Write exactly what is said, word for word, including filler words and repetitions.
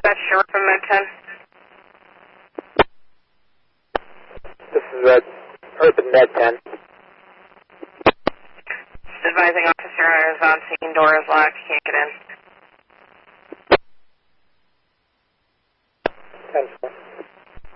That's Sheriff from Med ten. This is Red. Urban Med ten. Advising officer is on scene, door is locked, can't get in. ten four.